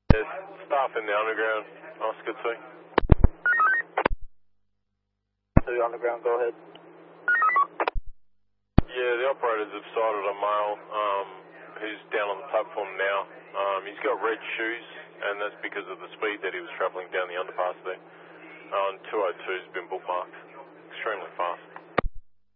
There's staff in the underground. Oscar 2. To the underground, go ahead. Yeah, the operators have sighted a male who's down on the platform now. He's got red shoes, and that's because of the speed that he was travelling down the underpass there. 202's been bookmarked. Extremely fast.